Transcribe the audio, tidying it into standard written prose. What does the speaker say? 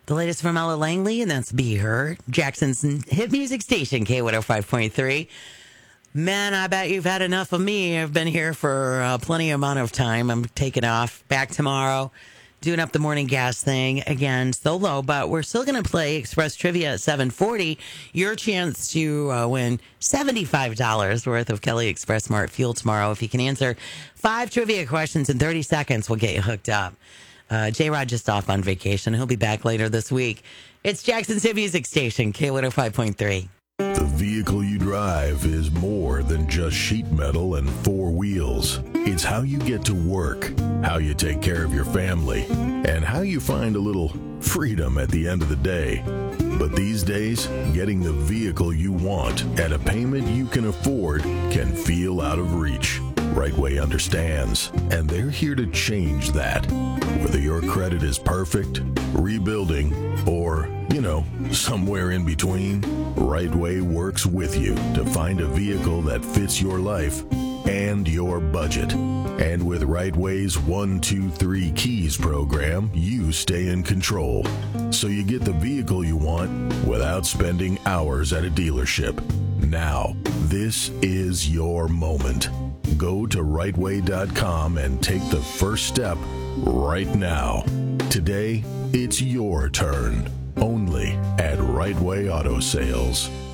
The latest from Ella Langley, and that's Be Her, Jackson's hit music station, K105.3. Man, I bet you've had enough of me. I've been here for plenty amount of time. I'm taking off back tomorrow, doing up the morning gas thing again, solo, but we're still going to play Express Trivia at 7:40. Your chance to win $75 worth of Kelly Express Smart Fuel tomorrow. If you can answer 5 trivia questions in 30 seconds, we'll get you hooked up. J-Rod just off on vacation. He'll be back later this week. It's Jackson's hit music station, K105.3. The vehicle you drive is more than just sheet metal and 4 wheels. It's how you get to work, how you take care of your family, and how you find a little freedom at the end of the day. But these days, getting the vehicle you want at a payment you can afford can feel out of reach. Rightway understands, and they're here to change that. Whether your credit is perfect, rebuilding, or, somewhere in between, Rightway works with you to find a vehicle that fits your life and your budget. And with Rightway's 1, 2, 3 Keys program, you stay in control. So you get the vehicle you want without spending hours at a dealership. Now, this is your moment. Go to rightway.com and take the first step right now. Today, it's your turn. Only at Rightway Auto Sales.